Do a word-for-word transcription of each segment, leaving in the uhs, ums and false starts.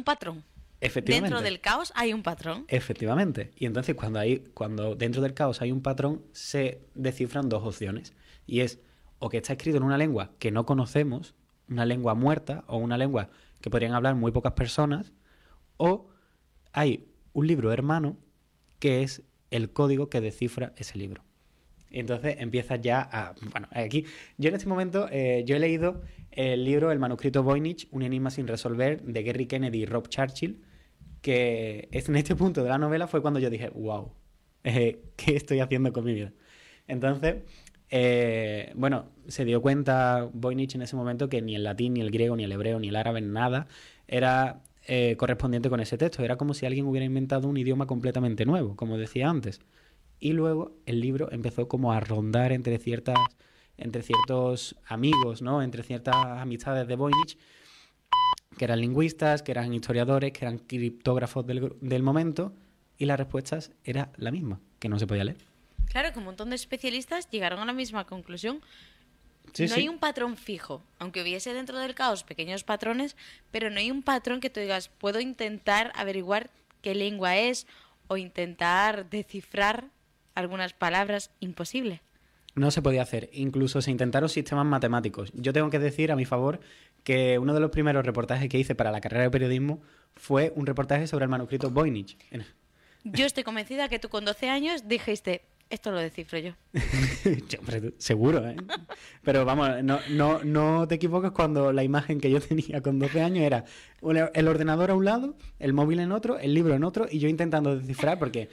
un patrón. Efectivamente. Dentro del caos hay un patrón. Efectivamente. Y entonces cuando hay, cuando dentro del caos hay un patrón, se descifran dos opciones. Y es o que está escrito en una lengua que no conocemos, una lengua muerta, o una lengua que podrían hablar muy pocas personas, o hay un libro hermano que es el código que descifra ese libro. Y entonces empiezas ya a... Bueno, aquí... Yo en este momento, eh, yo he leído el libro, el manuscrito Voynich, un enigma sin resolver, de Gary Kennedy y Rob Churchill, que es en este punto de la novela fue cuando yo dije, wow, eh, ¿qué estoy haciendo con mi vida? Entonces, eh, bueno, se dio cuenta Voynich en ese momento que ni el latín, ni el griego, ni el hebreo, ni el árabe, nada, era eh, correspondiente con ese texto. Era como si alguien hubiera inventado un idioma completamente nuevo, como decía antes. Y luego el libro empezó como a rondar entre ciertas, entre ciertos amigos, ¿no? Entre ciertas amistades de Voynich, que eran lingüistas, que eran historiadores, que eran criptógrafos del, del momento, y las respuestas era la misma, que no se podía leer. Claro, que un montón de especialistas llegaron a la misma conclusión. Sí, no sí. hay un patrón fijo, aunque hubiese dentro del caos pequeños patrones, pero no hay un patrón que tú digas, puedo intentar averiguar qué lengua es o intentar descifrar algunas palabras. Imposible. No se podía hacer. Incluso se intentaron sistemas matemáticos. Yo tengo que decir a mi favor que uno de los primeros reportajes que hice para la carrera de periodismo fue un reportaje sobre el manuscrito Voynich. Yo estoy convencida que tú con doce años dijiste, esto lo descifro yo. Yo, hombre, seguro, ¿eh? Pero vamos, no, no, no te equivoques cuando la imagen que yo tenía con doce años era el ordenador a un lado, el móvil en otro, el libro en otro, y yo intentando descifrar porque...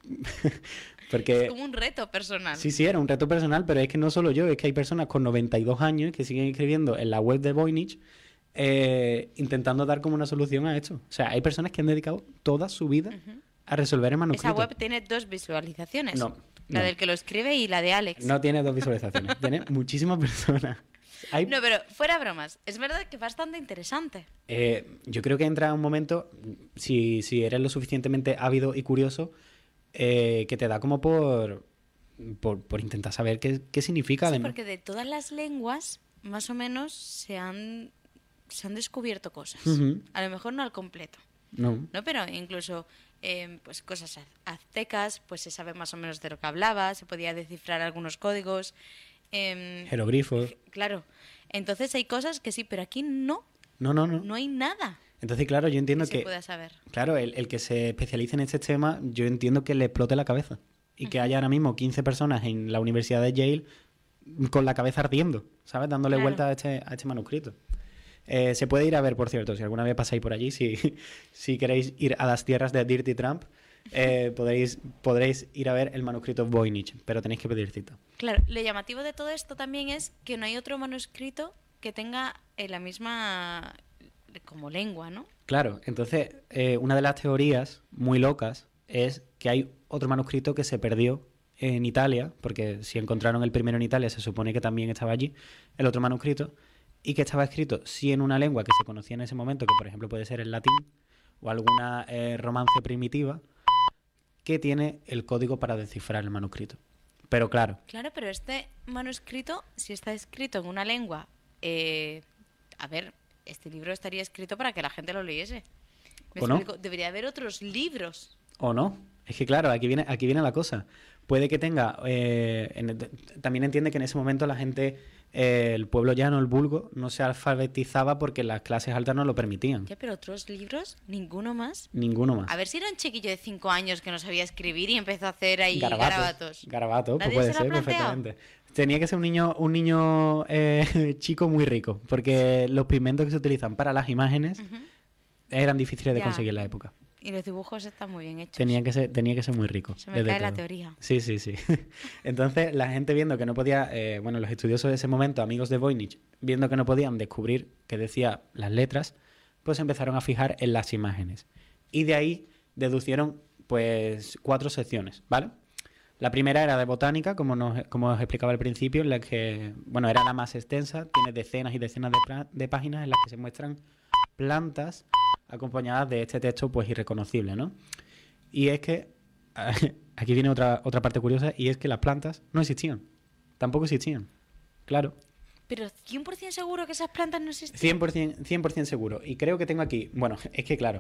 porque es como un reto personal. Sí, sí, era un reto personal, pero es que no solo yo, es que hay personas con noventa y dos años que siguen escribiendo en la web de Voynich eh, intentando dar como una solución a esto. O sea, hay personas que han dedicado toda su vida uh-huh. a resolver el manuscrito. Esa web tiene dos visualizaciones. No. La no. del que lo escribe y la de Alex. No tiene dos visualizaciones, tiene muchísimas personas. Hay... No, pero fuera bromas, es verdad que es bastante interesante. Eh, yo creo que entra un momento, si, si eres lo suficientemente ávido y curioso, eh, que te da como por, por, por intentar saber qué, qué significa. Sí, además. Porque de todas las lenguas, más o menos, se han, se han descubierto cosas. Uh-huh. A lo mejor no al completo. No. No, pero incluso eh, pues cosas aztecas, pues se sabe más o menos de lo que hablaba, se podía descifrar algunos códigos. Eh, Jeroglifos. Claro. Entonces hay cosas que sí, pero aquí no. No, no, no. No hay nada. Entonces, claro, yo entiendo que que... se pueda saber. Claro, el, el que se especialice en este tema, yo entiendo que le explote la cabeza. Y uh-huh. que haya ahora mismo quince personas en la Universidad de Yale con la cabeza ardiendo, ¿sabes? Dándole claro. vuelta a este, a este manuscrito. Eh, se puede ir a ver, por cierto, si alguna vez pasáis por allí, si, si queréis ir a las tierras de Dirty Trump, eh, podréis, podréis ir a ver el manuscrito Voynich, pero tenéis que pedir cita. Claro, lo llamativo de todo esto también es que no hay otro manuscrito que tenga eh, la misma como lengua, ¿no? Claro, entonces eh, una de las teorías muy locas es que hay otro manuscrito que se perdió en Italia, porque si encontraron el primero en Italia se supone que también estaba allí el otro manuscrito, y que estaba escrito sí en una lengua que se conocía en ese momento, que por ejemplo puede ser el latín o alguna eh, romance primitiva, que tiene el código para descifrar el manuscrito. Pero claro. Claro, pero este manuscrito, si está escrito en una lengua, eh, a ver, este libro estaría escrito para que la gente lo leyese. ¿Me ¿O no? explico? Debería haber otros libros. ¿O no? Es que claro, aquí viene, aquí viene la cosa. Puede que tenga... Eh, en el, también entiende que en ese momento la gente, eh, el pueblo llano, el vulgo, no se alfabetizaba porque las clases altas no lo permitían. ¿Qué? ¿Pero otros libros? ¿Ninguno más? Ninguno más. A ver si era un chiquillo de cinco años que no sabía escribir y empezó a hacer ahí garabatos. garabatos. Garabatos, pues puede se ser perfectamente. Tenía que ser un niño, un niño eh, chico muy rico, porque los pigmentos que se utilizan para las imágenes uh-huh. eran difíciles de ya. conseguir en la época. Y los dibujos están muy bien hechos. Tenía que ser, tenía que ser muy rico. Se me cae la teoría. Sí, sí, sí. Entonces, la gente viendo que no podía... Eh, bueno, los estudiosos de ese momento, amigos de Voynich, viendo que no podían descubrir qué decía las letras, pues empezaron a fijar en las imágenes. Y de ahí deducieron, pues, cuatro secciones, ¿vale? La primera era de botánica, como, nos, como os explicaba al principio, en la que, bueno, era la más extensa, tiene decenas y decenas de, pra- de páginas en las que se muestran plantas acompañadas de este texto pues irreconocible, ¿no? Y es que aquí viene otra otra parte curiosa, y es que las plantas no existían, tampoco existían, claro. Pero cien por ciento seguro que esas plantas no existían. cien por ciento, cien por ciento seguro. Y creo que tengo aquí, bueno, es que claro,